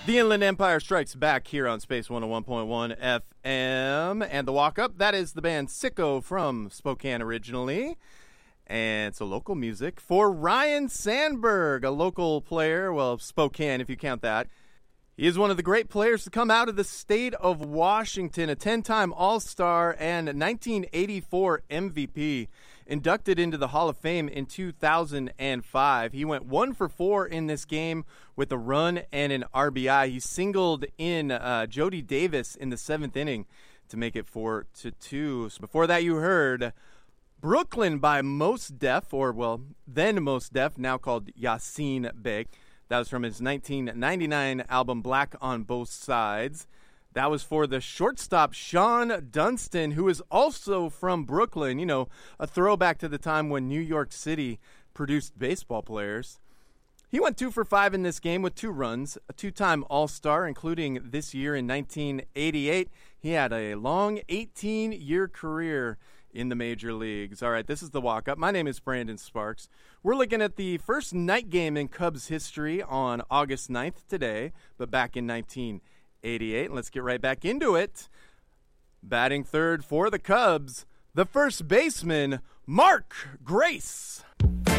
The Inland Empire strikes back here on Space 101.1 FM. And the walk-up, that is the band Sicko from Spokane originally. And so local music for Ryan Sandberg, a local player, well, Spokane if you count that. He is one of the great players to come out of the state of Washington, a 10-time All-Star and 1984 MVP. Inducted into the Hall of Fame in 2005. He went 1 for 4 in this game with a run and an RBI. He singled in Jody Davis in the 7th inning to make it 4-2. So before that, you heard Brooklyn by Mos Def, or, well, then Mos Def, now called Yasin Bey. That was from his 1999 album Black on Both Sides. That was for the shortstop Sean Dunston, who is also from Brooklyn. You know, a throwback to the time when New York City produced baseball players. He went 2 for 5 in this game with 2 runs, a 2-time All-Star, including this year in 1988. He had a long 18-year career in the major leagues. All right, this is the walk-up. My name is Brandon Sparks. We're looking at the first night game in Cubs history on August 9th today, but back in 1988. Let's get right back into it. Batting third for the Cubs, the first baseman, Mark Grace.